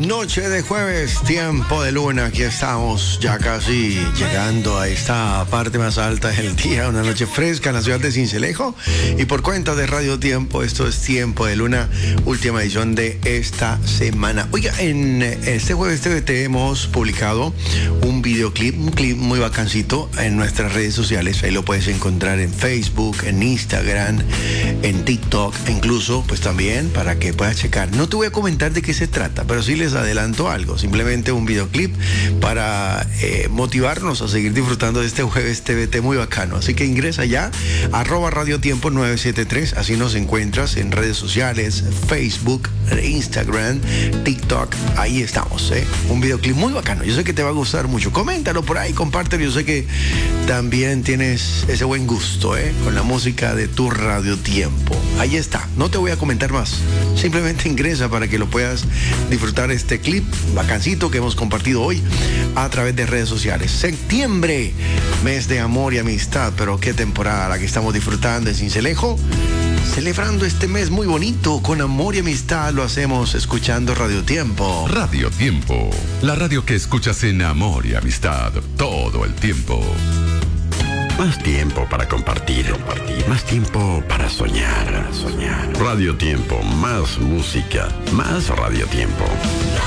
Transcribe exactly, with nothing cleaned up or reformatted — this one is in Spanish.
Noche de jueves, tiempo de luna, aquí estamos ya casi llegando a esta parte más alta del día, una noche fresca en la ciudad de Sincelejo y por cuenta de Radio Tiempo, esto es Tiempo de Luna, última edición de esta semana. Oiga, en este jueves T V T hemos publicado un videoclip, un clip muy bacancito en nuestras redes sociales, ahí lo puedes encontrar en Facebook, en Instagram, en TikTok, incluso pues también para que puedas checar. No te voy a comentar de qué se trata, pero sí les adelanto algo, simplemente un videoclip para eh, motivarnos a seguir disfrutando de este jueves T V T muy bacano. Así que ingresa ya, arroba Radio Tiempo nueve siete tres, así nos encuentras en redes sociales, Facebook, Instagram, TikTok, ahí estamos, ¿eh? Un videoclip muy bacano, yo sé que te va a gustar mucho, coméntalo por ahí, compártelo, yo sé que también tienes ese buen gusto, ¿eh? Con la música de tu Radio Tiempo, ahí está, no te voy a comentar más, simplemente ingresa para que lo puedas disfrutar este clip bacancito que hemos compartido hoy a través de redes sociales. Septiembre, mes de amor y amistad, pero qué temporada la que estamos disfrutando en Sincelejo. Celebrando este mes muy bonito, con amor y amistad, lo hacemos escuchando Radio Tiempo. Radio Tiempo, la radio que escuchas en amor y amistad todo el tiempo. Más tiempo para compartir, compartir. Más tiempo para soñar, soñar. Radio Tiempo, más música, más Radio Tiempo.